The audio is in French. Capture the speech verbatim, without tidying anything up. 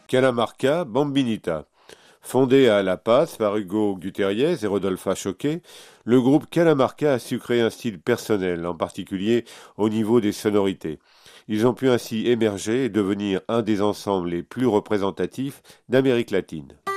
Calamarca Bambinita. Fondé à La Paz par Hugo Gutierrez et Rodolphe Choquet, le groupe Calamarca a su créer un style personnel, en particulier au niveau des sonorités. Ils ont pu ainsi émerger et devenir un des ensembles les plus représentatifs d'Amérique latine.